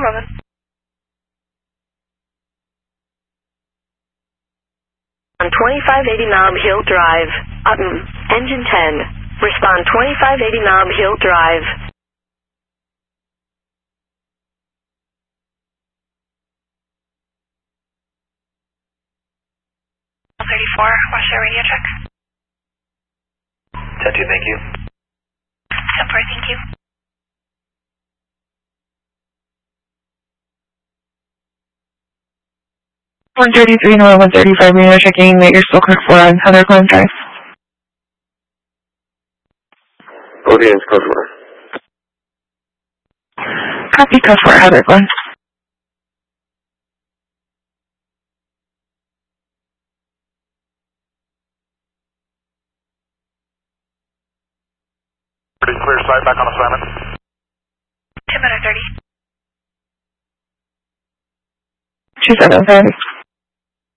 problem. On 2580 Nob Hill Drive, Upton, engine 10. Respond 2580 Nob Hill Drive. 34, watch the radio check. 10-2, thank you. 10-4, thank you. $133 North 135 radio checking that you're still correct for on Heather Glen Drive. Audience, code 4. Copy, code 4, Heather Glen. Pretty clear side, back on assignment. 10-30. 270.